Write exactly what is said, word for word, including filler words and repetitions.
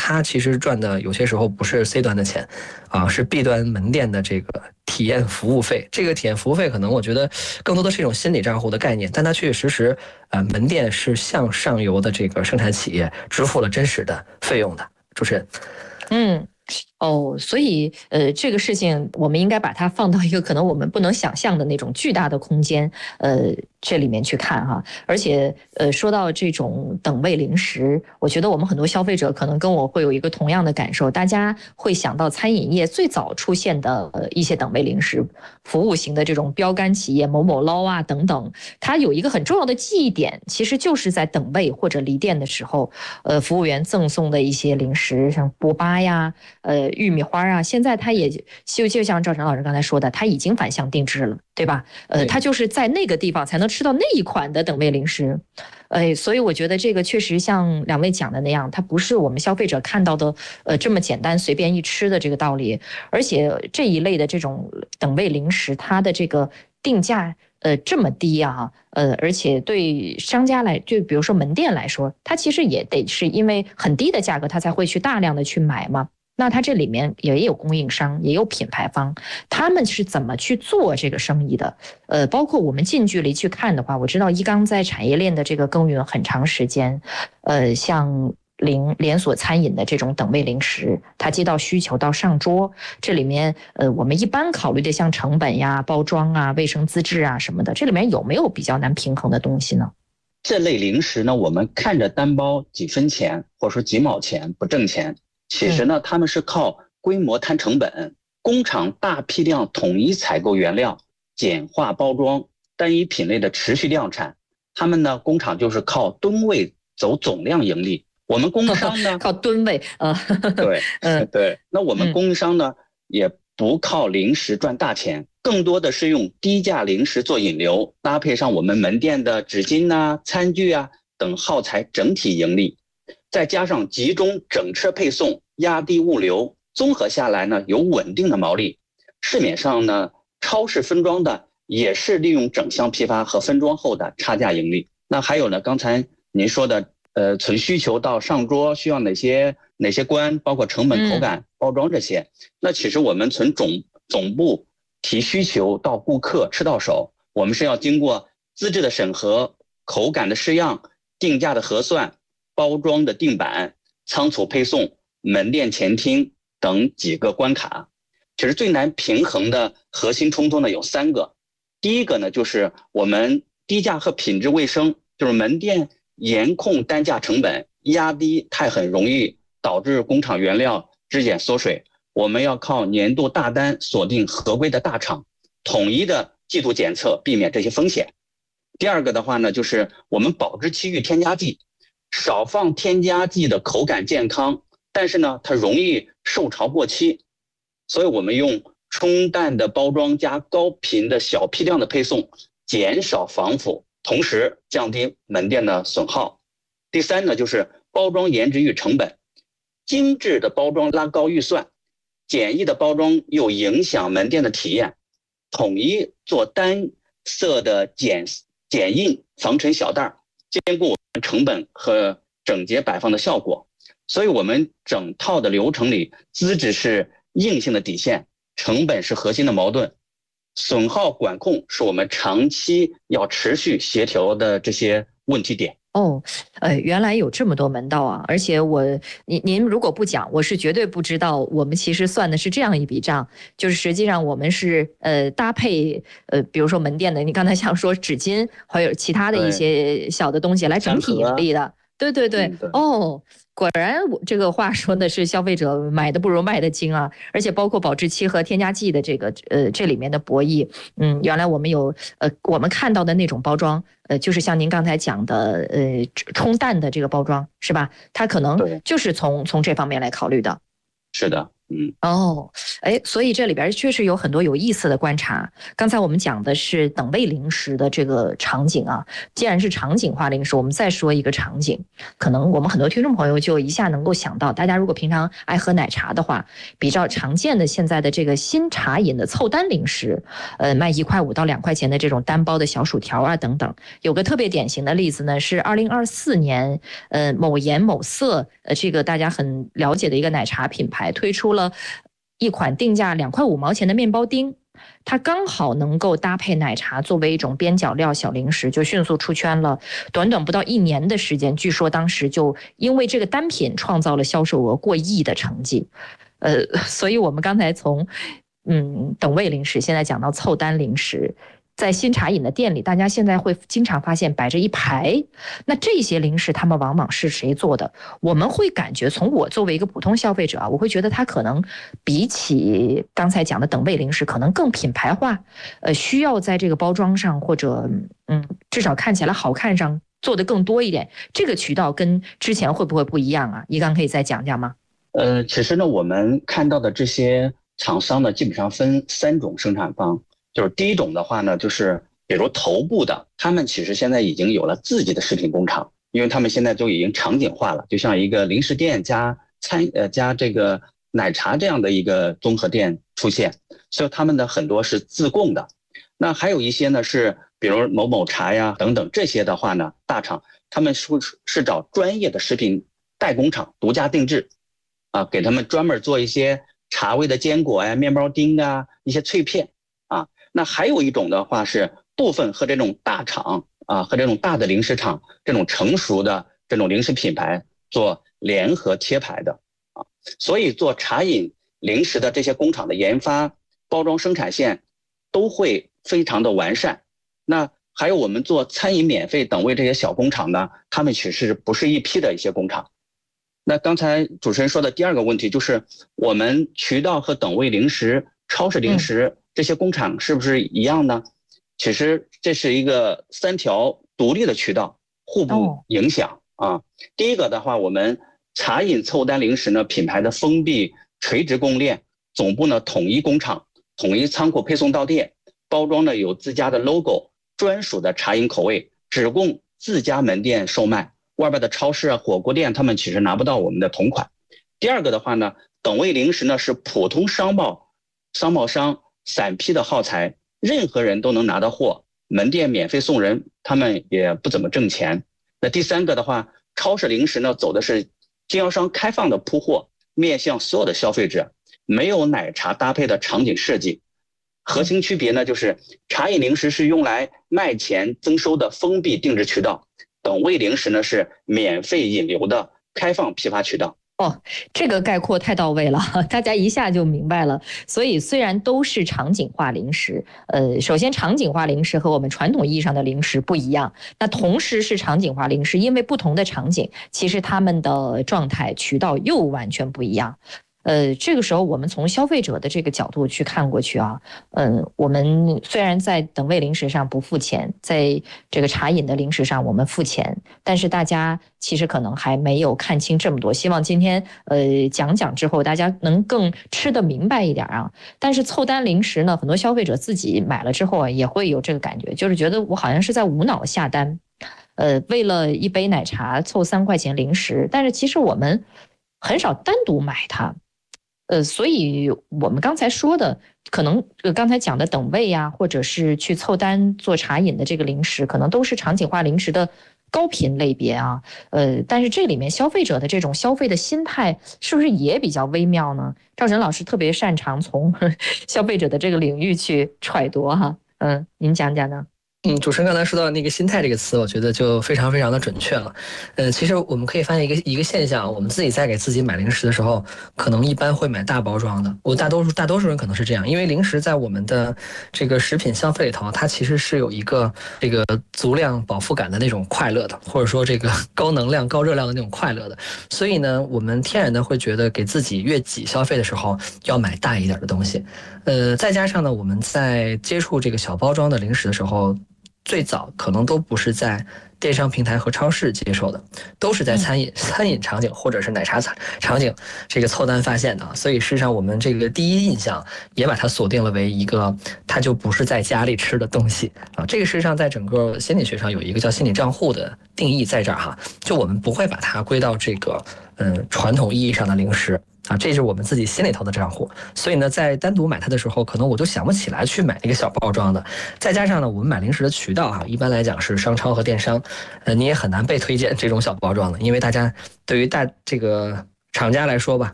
它其实赚的有些时候不是 C 端的钱，啊，是 B 端门店的这个体验服务费。这个体验服务费可能我觉得更多的是一种心理账户的概念，但它确确实实，呃，门店是向上游的这个生产企业支付了真实的费用的。主持人， 嗯。哦，所以呃，这个事情我们应该把它放到一个可能我们不能想象的那种巨大的空间，呃，这里面去看哈。而且呃，说到这种等位零食，我觉得我们很多消费者可能跟我会有一个同样的感受，大家会想到餐饮业最早出现的呃一些等位零食，服务型的这种标杆企业某某捞啊等等，它有一个很重要的记忆点，其实就是在等位或者离店的时候，呃，服务员赠送的一些零食，像波巴呀。呃，玉米花啊，现在它也就就像赵晨老师刚才说的，它已经反向定制了，对吧？呃，它就是在那个地方才能吃到那一款的等位零食，呃，所以我觉得这个确实像两位讲的那样，它不是我们消费者看到的呃这么简单随便一吃的这个道理，而且这一类的这种等位零食，它的这个定价。呃，这么低啊，呃，而且对商家来，就比如说门店来说，它其实也得是因为很低的价格，他才会去大量的去买嘛。那它这里面也有供应商，也有品牌方，他们是怎么去做这个生意的？呃，包括我们近距离去看的话，我知道一缸在产业链的这个耕耘很长时间，呃，像。零连锁餐饮的这种等位零食，它接到需求到上桌，这里面呃，我们一般考虑的像成本呀、包装啊、卫生资质啊什么的，这里面有没有比较难平衡的东西呢？ 这类零食呢，我们看着单包几分钱或者说几毛钱不挣钱，其实呢，他们是靠规模摊成本，工厂大批量统一采购原料，简化包装，单一品类的持续量产。他们呢，工厂就是靠吨位走总量盈利。我们供应商呢， 靠吨位，呃， 对，嗯，对。那我们供应商呢，也不靠零食赚大钱，更多的是用低价零食做引流，搭配上我们门店的纸巾啊、餐具啊等耗材，整体盈利。再加上集中整车配送，压低物流，综合下来呢，有稳定的毛利。市面上呢，超市分装的也是利用整箱批发和分装后的差价盈利。那还有呢，刚才您说的。呃，从需求到上桌需要哪些哪些关，包括成本、口感、包装这些。那其实我们从总总部提需求到顾客吃到手，我们是要经过资质的审核、口感的试样、定价的核算、包装的定版、仓储配送、门店前厅等几个关卡。其实最难平衡的核心冲突呢有三个。第一个呢就是我们低价和品质卫生，就是门店。严控单价成本，压低太狠容易导致工厂原料质检缩水。我们要靠年度大单锁定合规的大厂，统一的季度检测，避免这些风险。第二个的话呢，就是我们保质期域添加剂，少放添加剂的口感健康，但是呢，它容易受潮过期，所以我们用冲淡的包装加高频的小批量的配送，减少防腐。同时降低门店的损耗。第三呢，就是包装颜值与成本，精致的包装拉高预算，简易的包装又影响门店的体验。统一做单色的剪剪印，防尘小袋，兼顾我们成本和整洁摆放的效果。所以我们整套的流程里，资质是硬性的底线，成本是核心的矛盾。损耗管控是我们长期要持续协调的这些问题点。 哦，呃，原来有这么多门道啊！而且我，您您如果不讲，我是绝对不知道。我们其实算的是这样一笔账，就是实际上我们是呃搭配呃，比如说门店的，你刚才想说纸巾，还有其他的一些小的东西来整体盈利的。对对对，嗯、对哦。果然，我这个话说的是消费者买的不如卖的精啊！而且包括保质期和添加剂的这个呃这里面的博弈，嗯，原来我们有呃我们看到的那种包装，呃，就是像您刚才讲的呃冲淡的这个包装是吧？它可能就是从从这方面来考虑的。 是的， 嗯， 哦，哎，所以这里边确实有很多有意思的观察。刚才我们讲的是等位零食的这个场景啊，既然是场景化零食，我们再说一个场景，可能我们很多听众朋友就一下能够想到，大家如果平常爱喝奶茶的话，比较常见的现在的这个新茶饮的凑单零食，呃，卖一块五到两块钱的这种单包的小薯条啊等等，有个特别典型的例子呢，是二零二四年，呃，某颜某色，呃，这个大家很了解的一个奶茶品牌推出了一款定价两块五毛钱的面包丁，它刚好能够搭配奶茶作为一种边角料小零食，就迅速出圈了。短短不到一年的时间，据说当时就因为这个单品创造了销售额过亿的成绩。呃，所以我们刚才从嗯等位零食，现在讲到凑单零食。在新茶饮的店里，大家现在会经常发现摆着一排，那这些零食他们往往是谁做的？我们会感觉，从我作为一个普通消费者啊，我会觉得它可能比起刚才讲的等位零食，可能更品牌化，呃，需要在这个包装上或者嗯，至少看起来好看上做的更多一点。这个渠道跟之前会不会不一样啊？一刚可以再讲讲吗？ 呃，其实呢，我们看到的这些厂商呢，基本上分三种生产方。就是第一种的话呢，就是比如头部的，他们其实现在已经有了自己的食品工厂，因为他们现在就已经场景化了，就像一个零食店加餐呃加这个奶茶这样的一个综合店出现，所以他们的很多是自供的。那还有一些呢是比如某某茶呀等等，这些的话呢，大厂他们是是找专业的食品代工厂独家定制，啊，给他们专门做一些茶味的坚果呀、面包丁啊、一些脆片啊。那还有一种的话是部分和这种大厂啊，和这种大的零食厂这种成熟的这种零食品牌做联合贴牌的啊，所以做茶饮零食的这些工厂的研发、包装、生产线都会非常的完善。那还有我们做餐饮免费等位这些小工厂呢，他们其实不是一批的一些工厂。那刚才主持人说的第二个问题就是我们渠道和等位零食、超市零食、嗯这些工厂是不是一样呢？其实这是一个三条独立的渠道，互不影响啊。第一个的话，我们茶饮凑单零食呢，品牌的封闭垂直供应链，总部呢统一工厂、统一仓库配送到店，包装呢有自家的 logo， 专属的茶饮口味，只供自家门店售卖，外边的超市啊、火锅店他们其实拿不到我们的同款。第二个的话呢，等位零食呢是普通商贸商贸商散批的耗材，任何人都能拿到货，门店免费送人，他们也不怎么挣钱。那第三个的话，超市零食呢走的是经销商开放的铺货，面向所有的消费者，没有奶茶搭配的场景设计。核心区别呢就是茶饮零食是用来卖钱增收的封闭定制渠道，等位零食呢是免费引流的开放批发渠道。 哦，这个概括太到位了，大家一下就明白了。所以虽然都是场景化零食，呃，首先场景化零食和我们传统意义上的零食不一样。那同时是场景化零食，因为不同的场景，其实他们的状态渠道又完全不一样。呃，这个时候我们从消费者的这个角度去看过去啊，嗯、呃，我们虽然在等位零食上不付钱，在这个茶饮的零食上我们付钱，但是大家其实可能还没有看清这么多。希望今天呃讲讲之后，大家能更吃得明白一点啊。但是凑单零食呢，很多消费者自己买了之后啊，也会有这个感觉，就是觉得我好像是在无脑下单，呃，为了一杯奶茶凑三块钱零食，但是其实我们很少单独买它。呃，所以我们刚才说的，可能呃刚才讲的等位呀、啊，或者是去凑单做茶饮的这个零食，可能都是场景化零食的高频类别啊。呃，但是这里面消费者的这种消费的心态，是不是也比较微妙呢？赵晨老师特别擅长从消费者的这个领域去揣度哈。嗯，您讲讲呢？ 嗯，主持人刚才说到那个心态这个词，我觉得就非常非常的准确了。嗯，其实我们可以发现一个一个现象，我们自己在给自己买零食的时候，可能一般会买大包装的。我大多数大多数人可能是这样，因为零食在我们的这个食品消费里头，它其实是有一个这个足量饱腹感的那种快乐的，或者说这个高能量高热量的那种快乐的。所以呢，我们天然的会觉得给自己越挤消费的时候要买大一点的东西。呃，再加上呢，我们在接触这个小包装的零食的时候， 最早可能都不是在电商平台和超市接受的，都是在餐饮、嗯、餐饮场景或者是奶茶场景这个凑单发现的。所以事实上我们这个第一印象也把它锁定了为一个它就不是在家里吃的东西啊。这个事实上在整个心理学上有一个叫心理账户的定义在这儿哈，就我们不会把它归到这个嗯传统意义上的零食啊，这是我们自己心里头的账户。所以呢，在单独买它的时候，可能我就想不起来去买那个小包装的。再加上呢，我们买零食的渠道哈，一般来讲是商超和电商，呃，你也很难被推荐这种小包装的，因为大家对于大这个厂家来说吧，